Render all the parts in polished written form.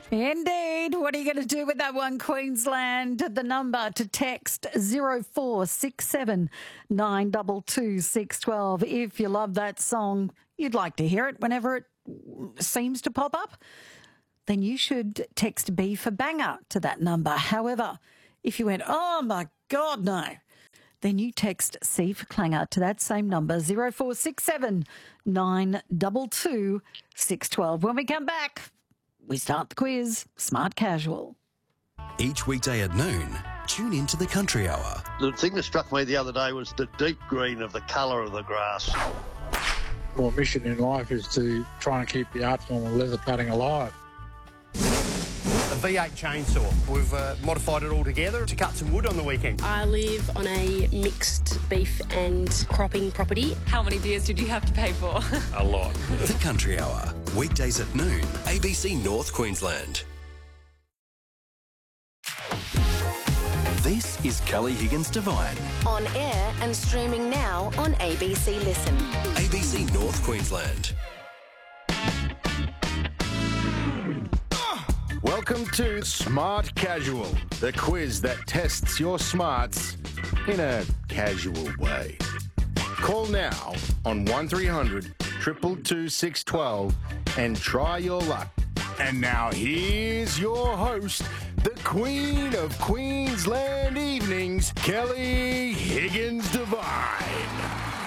Indeed. What are you going to do with that one, Queensland? The number to text 0467 922 612. If you love that song, you'd like to hear it whenever it seems to pop up, then you should text B for banger to that number. However, if you went, oh my God, no, then you text C for clanger to that same number, 0467 922 612. When we come back, we start the quiz, Smart Casual. Each weekday at noon, tune into the Country Hour. The thing that struck me the other day was the deep green of the colour of the grass. My mission in life is to try and keep the art form of leather cutting alive. A V8 chainsaw. We've modified it all together to cut some wood on the weekend. I live on a mixed beef and cropping property. How many beers did you have to pay for? A lot. The Country Hour, weekdays at noon, ABC North Queensland. This is Kelly Higgins Divine. On air and streaming now on ABC Listen. ABC North Queensland. Welcome to Smart Casual, the quiz that tests your smarts in a casual way. Call now on 1300 222 612 and try your luck. And now here's your host, the Queen of Queensland Evenings, Kelly Higgins Divine.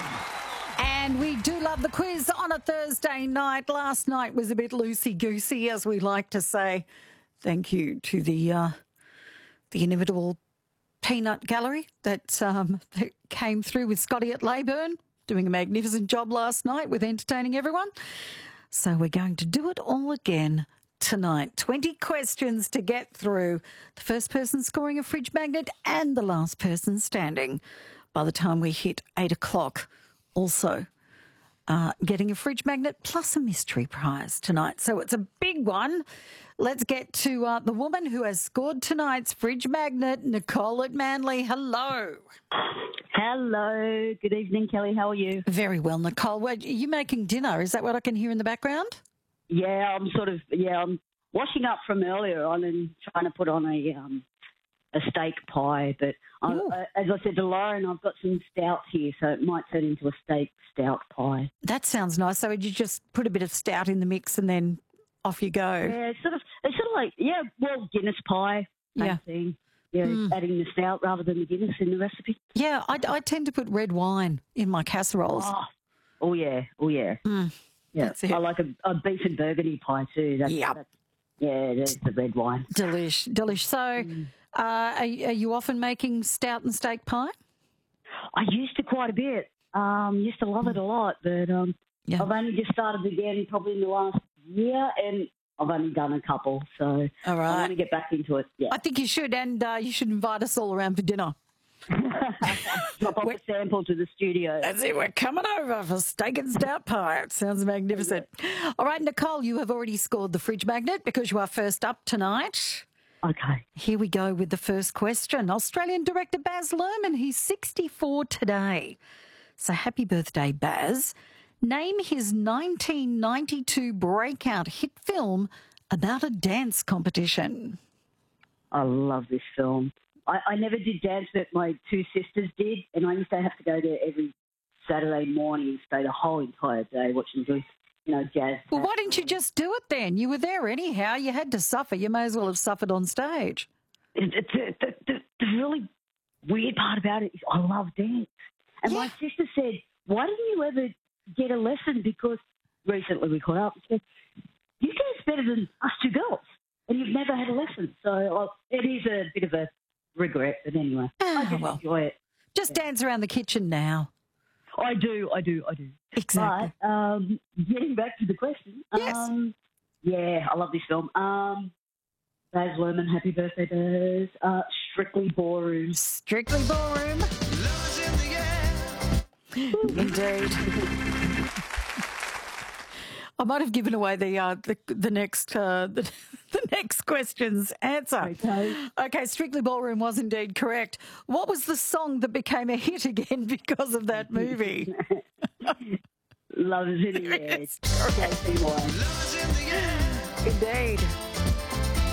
And we do love the quiz on a Thursday night. Last night was a bit loosey-goosey, as we like to say. Thank you to the inimitable Peanut Gallery that came through with Scotty at Leyburn, doing a magnificent job last night with entertaining everyone. So we're going to do it all again tonight. 20 questions to get through. The first person scoring a fridge magnet and the last person standing by the time we hit 8 o'clock. Also, getting a fridge magnet plus a mystery prize tonight. So it's a big one. Let's get to the woman who has scored tonight's fridge magnet, Nicole at Manly. Hello. Hello. Good evening, Kelly. How are you? Very well, Nicole. Well, are you making dinner? Is that what I can hear in the background? Yeah, I'm washing up from earlier on and trying to put on a steak pie. But as I said to Lauren, I've got some stouts here, so it might turn into a steak stout pie. That sounds nice. So would you just put a bit of stout in the mix and then off you go? Yeah, it's sort of like, Guinness pie thing. Yeah, adding the stout rather than the Guinness in the recipe. Yeah, I tend to put red wine in my casseroles. Oh yeah. Yeah, that's it. I like a beef and burgundy pie too. There's the red wine. Delish. So are you often making stout and steak pie? I used to quite a bit. Used to love it a lot, but I've only just started again probably in the last year, and I've only done a couple, so all right. I want to get back into it. Yeah. I think you should, and you should invite us all around for dinner. Drop off a sample to the studio. That's it. We're coming over for steak and stout pie. It sounds magnificent. All right, Nicole, you have already scored the fridge magnet because you are first up tonight. Okay. Here we go with the first question. Australian director Baz Luhrmann, he's 64 today. So happy birthday, Baz. Name his 1992 breakout hit film about a dance competition. I love this film. I never did dance, but my two sisters did, and I used to have to go there every Saturday morning and stay the whole entire day watching jazz. Well, why didn't you just do it then? You were there anyhow. You had to suffer. You may as well have suffered on stage. The really weird part about it is I love dance. And my sister said, why didn't you ever get a lesson? Because recently we caught up and said, you dance better than us two girls, and you've never had a lesson. So it is a bit of a regret, but anyway, I just enjoy it. Just dance around the kitchen now. I do. Exactly. But getting back to the question, yes. I love this film. Baz Luhrmann, happy birthday, Baz. Strictly Ballroom. Strictly Ballroom. Indeed. I might have given away the next question's answer. Okay, Strictly Ballroom was indeed correct. What was the song that became a hit again because of that movie? Love is in the Air. Indeed.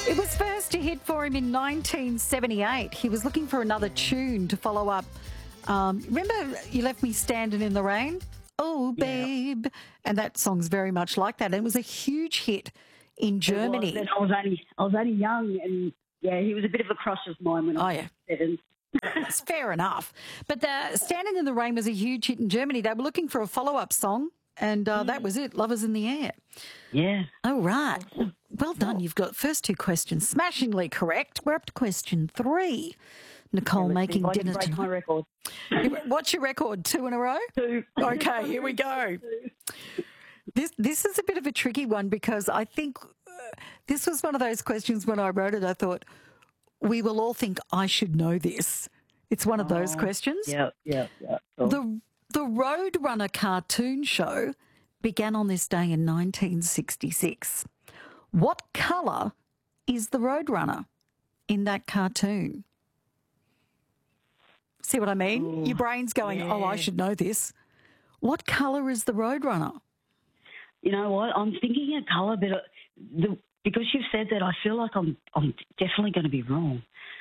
It was first a hit for him in 1978. He was looking for another tune to follow up. Remember You Left Me Standing in the Rain? Oh, babe. And that song's very much like that. And it was a huge hit in Germany. I was only young, and yeah, he was a bit of a crush of mine when I was 7. That's fair enough. But the Standing in the Rain was a huge hit in Germany. They were looking for a follow-up song, and that was it, Lovers in the Air. Yeah. All right. Well done. You've got first 2 questions smashingly correct. We're up to question 3. Nicole making dinner tonight. My record. What's your record? 2 in a row? 2. Okay, here we go. This is a bit of a tricky one because I think this was one of those questions when I wrote it, I thought, we will all think I should know this. It's one of those questions. Yeah. Cool. The Roadrunner cartoon show began on this day in 1966. What colour is the Roadrunner in that cartoon? See what I mean? Ooh, your brain's going, I should know this. What colour is the Roadrunner? You know what? I'm thinking a colour, but because you've said that, I feel like I'm definitely going to be wrong.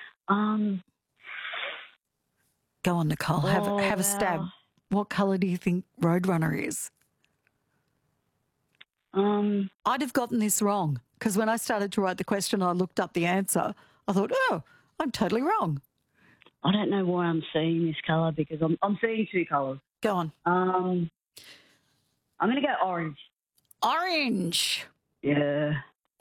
Go on, Nicole. Have a stab. What colour do you think Roadrunner is? I'd have gotten this wrong because when I started to write the question, I looked up the answer. I thought, I'm totally wrong. I don't know why I'm seeing this colour because I'm seeing 2 colours. Go on. I'm going to go orange. Orange. Yeah.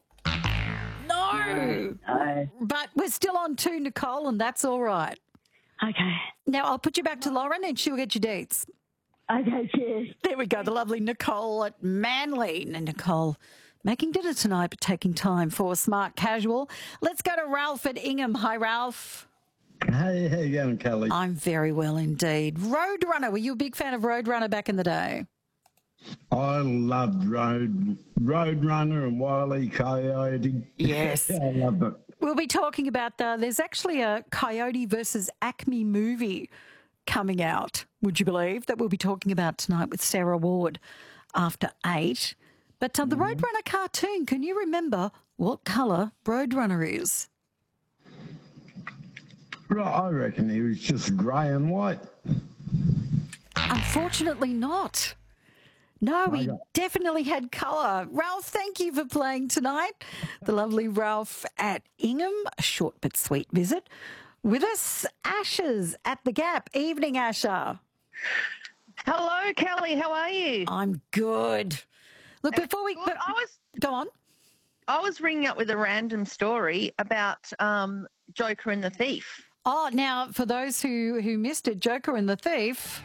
No. But we're still on 2, Nicole, and that's all right. Okay. Now, I'll put you back to Lauren and she'll get your dates. Okay, cheers. There we go, the lovely Nicole at Manly. And Nicole making dinner tonight but taking time for Smart Casual. Let's go to Ralph at Ingham. Hi, Ralph. Hey, how you going, Kelly? I'm very well indeed. Roadrunner, were you a big fan of Roadrunner back in the day? I loved Roadrunner and Wile E. Coyote. Yes. I loved it. We'll be talking about there's actually a Coyote versus Acme movie coming out, would you believe, that we'll be talking about tonight with Sarah Ward after 8. But the Roadrunner cartoon, can you remember what colour Roadrunner is? Right, I reckon he was just grey and white. Unfortunately not. No, he definitely had colour. Ralph, thank you for playing tonight. The lovely Ralph at Ingham, a short but sweet visit. With us, Ashes at the Gap. Evening, Asher. Hello, Kelly. How are you? I'm good. Look, before we... Go on. I was ringing up with a random story about Joker and the Thief. Oh, now, for those who missed it, Joker and the Thief...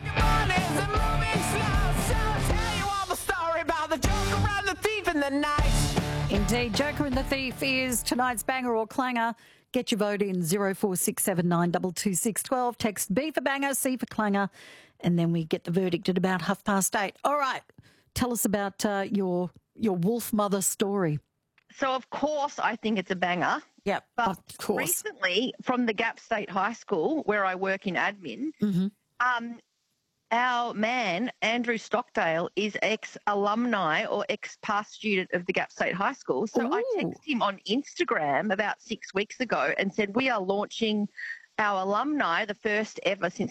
Indeed, Joker and the Thief is tonight's banger or clanger. Get your vote in 0467 22612. Text B for banger, C for clanger, and then we get the verdict at about 8:30. All right, tell us about your Wolf Mother story. So, of course, I think it's a banger. Yep, but of course. Recently, from the Gap State High School, where I work in admin, our man, Andrew Stockdale, is ex-alumni or ex-past student of the Gap State High School. So I texted him on Instagram about 6 weeks ago and said, we are launching our alumni, the first ever since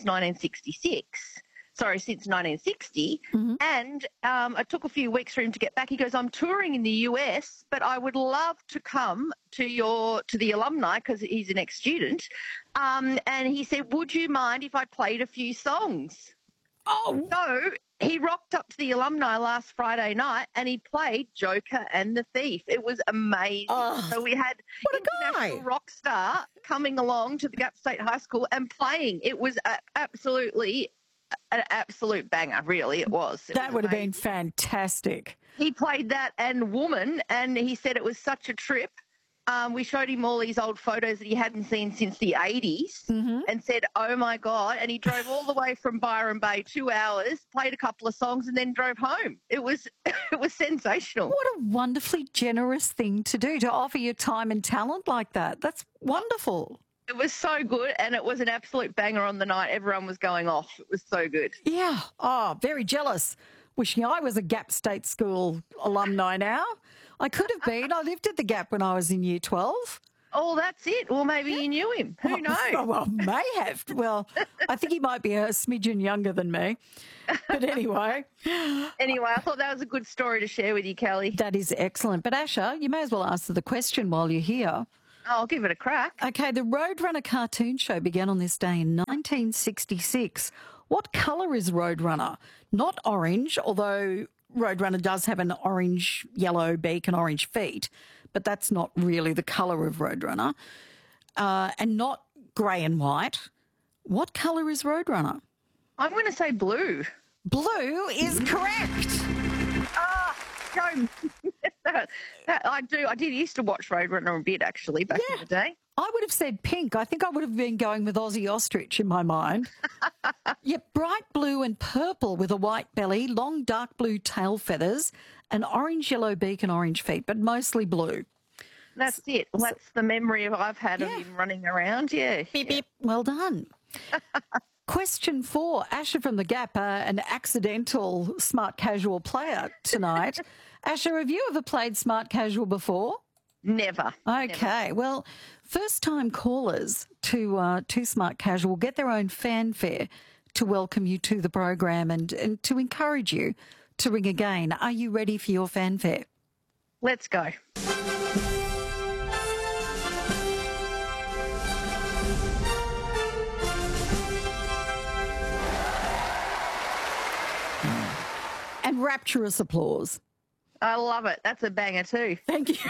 1960. And it took a few weeks for him to get back. He goes, I'm touring in the US, but I would love to come to the alumni because he's an ex-student. And he said, would you mind if I played a few songs? Oh. So he rocked up to the alumni last Friday night and he played Joker and the Thief. It was amazing. Oh, so we had an international rock star coming along to the Gap State High School and playing. It was absolutely an absolute banger, really, it was. That would have been fantastic. He played that and Woman, and he said it was such a trip. We showed him all these old photos that he hadn't seen since the 80s and said, oh, my God. And he drove all the way from Byron Bay, 2 hours, played a couple of songs and then drove home. It was sensational. What a wonderfully generous thing to do, to offer your time and talent like that. That's wonderful. It was so good, and it was an absolute banger on the night. Everyone was going off. It was so good. Yeah. Oh, very jealous. Wishing I was a Gap State School alumni now. I could have been. I lived at the Gap when I was in year 12. Oh, that's it. Well, maybe you knew him. Who knows? Well, may have. Well, I think he might be a smidgen younger than me. But anyway. Anyway, I thought that was a good story to share with you, Kelly. That is excellent. But Asha, you may as well answer the question while you're here. I'll give it a crack. Okay, the Roadrunner cartoon show began on this day in 1966. What colour is Roadrunner? Not orange, although Roadrunner does have an orange, yellow beak and orange feet, but that's not really the colour of Roadrunner. And not grey and white. What colour is Roadrunner? I'm going to say blue. Blue is correct. Go. I did used to watch Roadrunner a bit, actually, back in the day. I would have said pink. I think I would have been going with Aussie Ostrich in my mind. Bright blue and purple with a white belly, long dark blue tail feathers, an orange yellow beak and orange feet, but mostly blue. That's it. Well, that's the memory I've had of him running around. Yeah. Beep, beep. Well done. Question 4. Asha from the Gap, an accidental smart casual player tonight. Asha, have you ever played smart casual before? Never. Okay. Never. Well, first-time callers to Smart Casual get their own fanfare to welcome you to the program and to encourage you to ring again. Are you ready for your fanfare? Let's go. And rapturous applause. I love it. That's a banger too. Thank you.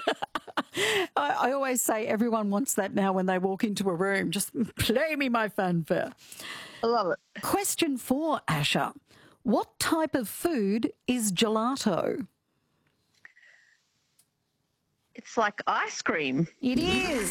I always say everyone wants that now when they walk into a room. Just play me my fanfare. I love it. Question 4, Asha. What type of food is gelato? It's like ice cream. It is.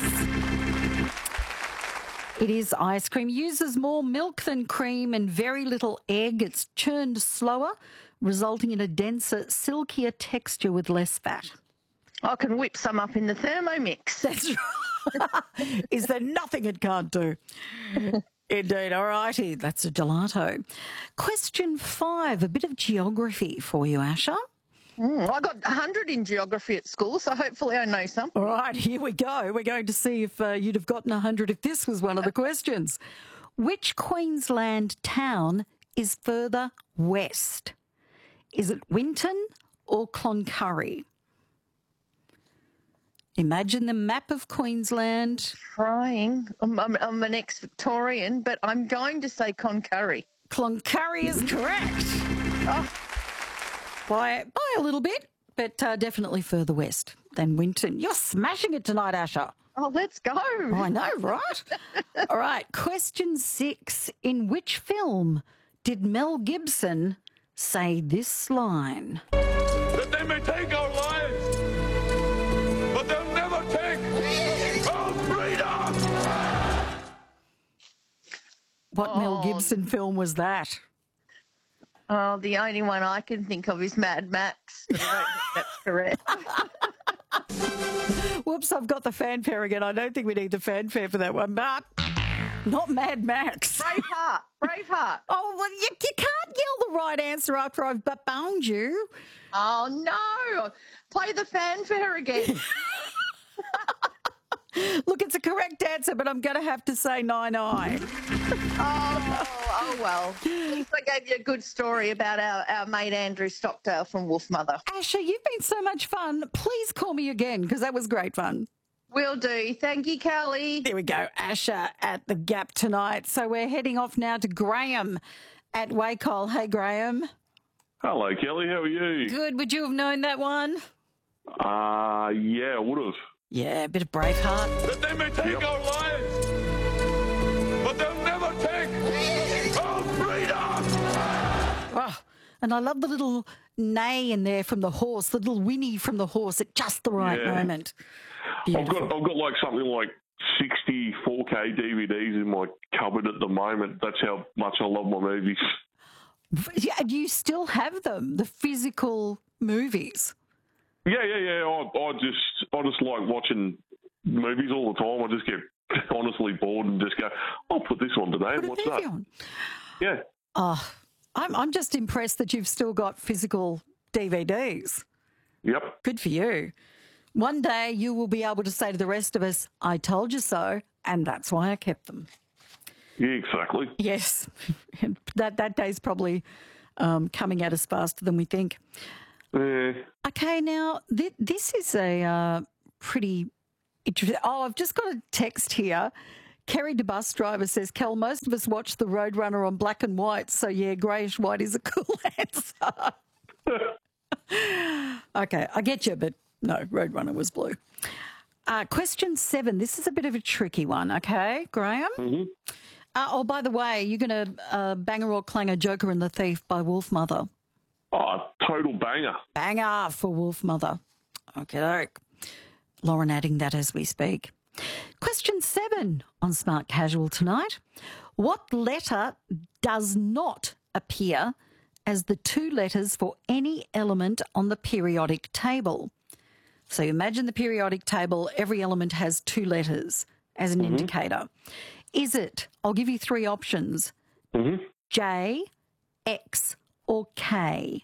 It is ice cream. Uses more milk than cream and very little egg. It's churned slower, resulting in a denser, silkier texture with less fat. I can whip some up in the Thermomix. That's right. Is there nothing it can't do? Indeed. All righty. That's a gelato. Question 5, a bit of geography for you, Asha. I got 100 in geography at school, so hopefully I know some. All right, here we go. We're going to see if you'd have gotten 100 if this was one of the questions. Which Queensland town is further west? Is it Winton or Cloncurry? Imagine the map of Queensland. Trying. I'm an ex-Victorian, but I'm going to say Cloncurry. Cloncurry is correct. Oh. By a little bit, but definitely further west than Winton. You're smashing it tonight, Asha. Oh, let's go. Oh, I know, right? All right, question 6. In which film did Mel Gibson say this line? That they may take our lives, but they'll never take our freedom. What Mel Gibson film was that? Oh, the only one I can think of is Mad Max. But I don't think that's correct. Whoops, I've got the fanfare again. I don't think we need the fanfare for that one, but not Mad Max. Braveheart. Oh, well, you can't yell the right answer after I've bound you. Oh, no. Play the fanfare again. Look, it's a correct answer, but I'm going to have to say 9-9. Oh, well. At least I gave you a good story about our mate Andrew Stockdale from Wolfmother. Asha, you've been so much fun. Please call me again because that was great fun. Will do. Thank you, Kelly. There we go. Asha at the Gap tonight. So we're heading off now to Graham at Wacol. Hey, Graham. Hello, Kelly. How are you? Good. Would you have known that one? Yeah, I would have. Yeah, a bit of Braveheart. That they may take our lives, but they'll never take our freedom. Oh, and I love the little neigh in there from the horse, the little whinny from the horse at just the right moment. I've got like something like 60 4K DVDs in my cupboard at the moment. That's how much I love my movies. Yeah, do you still have them, the physical movies? Yeah. I just like watching movies all the time. I just get honestly bored and just go, I'll put this on today and watch that. On. Yeah. Oh, I'm just impressed that you've still got physical DVDs. Yep. Good for you. One day you will be able to say to the rest of us, I told you so, and that's why I kept them. Yeah, exactly. Yes. that day's probably coming at us faster than we think. Okay, now, this is a pretty interesting... Oh, I've just got a text here. Kerry, the bus driver, says, Kel, most of us watch the Roadrunner on black and white, so yeah, greyish white is a cool answer. Okay, I get you, but no, Roadrunner was blue. Question 7. This is a bit of a tricky one, okay, Graham? Mm-hmm. Oh, by the way, you're going to banger or clanger Joker and the Thief by Wolfmother. Oh, total banger. Banger for Wolfmother. Okay, Lauren adding that as we speak. Question 7 on Smart Casual tonight. What letter does not appear as the 2 letters for any element on the periodic table? So you imagine the periodic table, every element has 2 letters as an indicator. Is it, I'll give you 3 options, J, X or K?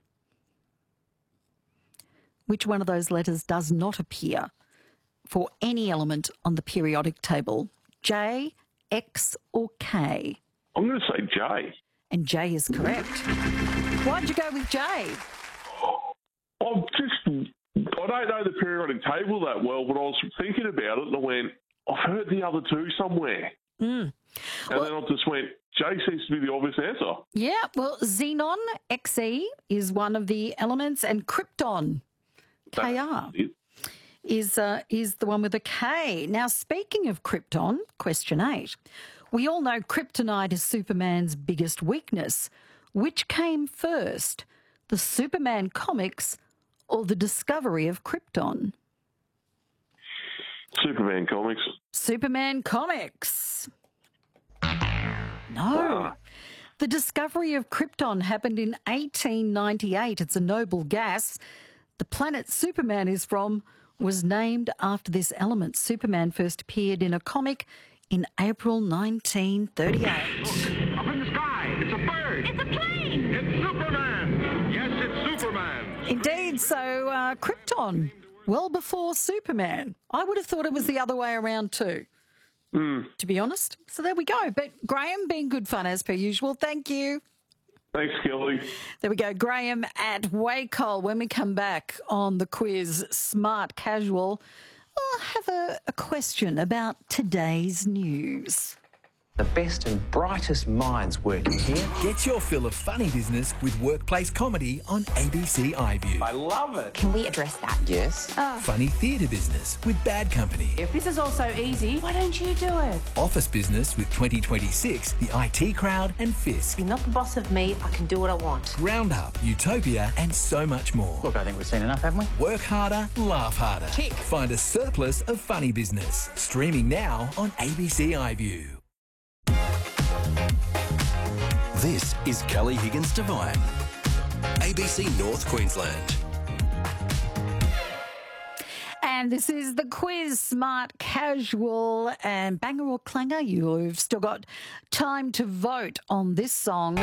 Which one of those letters does not appear for any element on the periodic table? J, X or K? I'm going to say J. And J is correct. Why'd you go with J? I don't know the periodic table that well, but I was thinking about it and I went, I've heard the other 2 somewhere. And then I just went, J seems to be the obvious answer. Yeah, well, xenon, Xe, is one of the elements, and krypton, Kr, is the one with a K. Now, speaking of krypton, question 8. We all know kryptonite is Superman's biggest weakness. Which came first, the Superman comics or the discovery of krypton? Superman comics. Superman comics. No. The discovery of krypton happened in 1898. It's a noble gas. The planet Superman is from was named after this element. Superman first appeared in a comic in April 1938. Look, up in the sky. It's a bird. It's a plane. It's Superman. Yes, it's Superman. Indeed. So krypton, well before Superman. I would have thought it was the other way around too, to be honest. So there we go. But Graham, being good fun as per usual. Thank you. Thanks, Kelly. There we go. Graham at Wacol. When we come back on the quiz, Smart Casual, I'll have a question about today's news. The best and brightest minds working here. Get your fill of funny business with workplace comedy on ABC iView. I love it. Can we address that? Yes. Funny theatre business with Bad Company. If this is all so easy, why don't you do it? Office business with 2026, the IT Crowd and Fisk. You're not the boss of me. I can do what I want. Roundup, Utopia and so much more. Look, I think we've seen enough, haven't we? Work harder, laugh harder. Kick. Find a surplus of funny business. Streaming now on ABC iView. This is Kelly Higgins Devine, ABC North Queensland. And this is the quiz, Smart Casual and banger or clanger. You've still got time to vote on this song.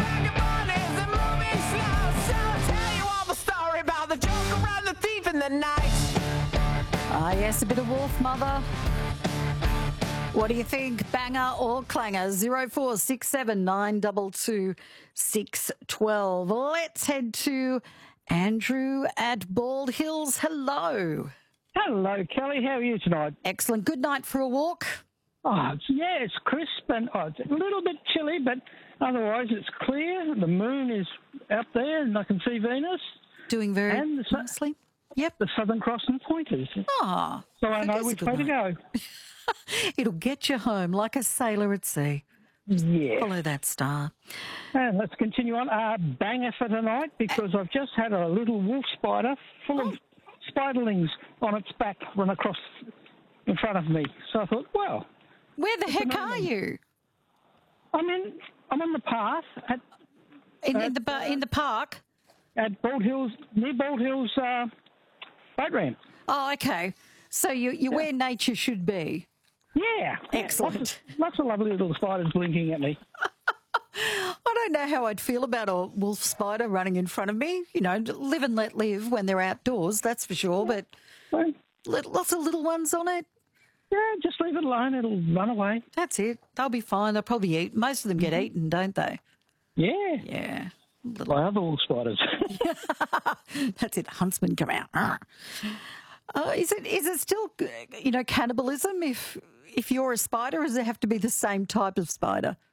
Ah, yes, a bit of Wolfmother. What do you think? Banger or clanger? 0467 922 612. Let's head to Andrew at Bald Hills. Hello. Hello, Kelly. How are you tonight? Excellent. Good night for a walk. Oh, it's crisp and it's a little bit chilly, but otherwise it's clear. The moon is out there and I can see Venus. Doing very nicely. Yep. The Southern Cross and Pointers. Ah. So I know which way to go. It'll get you home like a sailor at sea. Yeah. Follow that star. And let's continue on. Banger for tonight because I've just had a little wolf spider full of spiderlings on its back run across in front of me. So I thought, well. Where the heck are you? I'm on the path in the park at Bald Hills, near Bald Hills boat ramp. Oh, okay. So you're where nature should be. Yeah. Excellent. Lots of lovely little spiders blinking at me. I don't know how I'd feel about a wolf spider running in front of me. You know, live and let live when they're outdoors, that's for sure. But lots of little ones on it. Yeah, just leave it alone. It'll run away. That's it. They'll be fine. They'll probably eat. Most of them get eaten, don't they? Yeah. Yeah. By other wolf spiders. That's it. Huntsmen come out. Is it still, you know, cannibalism if you're a spider, or does it have to be the same type of spider?